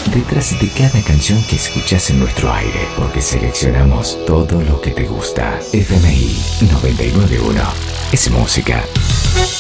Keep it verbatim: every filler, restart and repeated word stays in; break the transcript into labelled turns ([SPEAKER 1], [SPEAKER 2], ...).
[SPEAKER 1] detrás de cada canción que escuchás en nuestro aire, porque seleccionamos todo lo que te gusta. F M I noventa y nueve punto uno es música.